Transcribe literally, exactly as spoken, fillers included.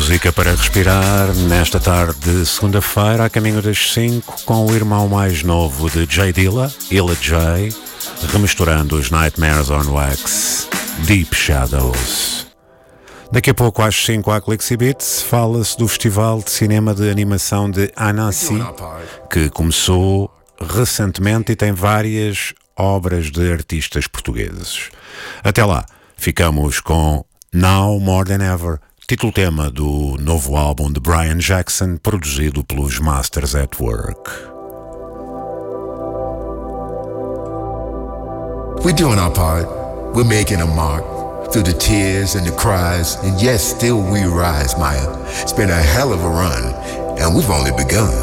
Música para respirar nesta tarde de segunda-feira, a caminho das cinco, com o irmão mais novo de J Dilla, Illa J, remisturando os Nightmares on Wax, Deep Shadows. Daqui a pouco, às cinco, à Clixy Beats, fala-se do Festival de Cinema de Animação de Annecy, que começou recentemente e tem várias obras de artistas portugueses. Até lá, ficamos com Now More Than Ever, título-tema do novo álbum de Brian Jackson, produzido pelos Masters at Work. We're doing our part. We're making a mark. Through the tears and the cries, and yes, still we rise, Maya. It's been a hell of a run, and we've only begun.